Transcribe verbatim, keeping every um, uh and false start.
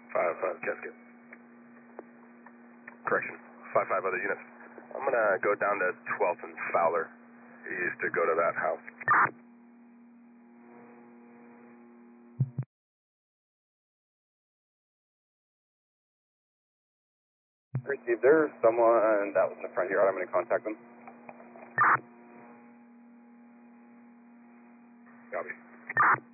Five, five, Casket. Correction. Five, five other units. I'm gonna go down to twelfth and Fowler. He used to go to that house. Received. There's someone that was in the front yard. I'm going to contact them. Copy.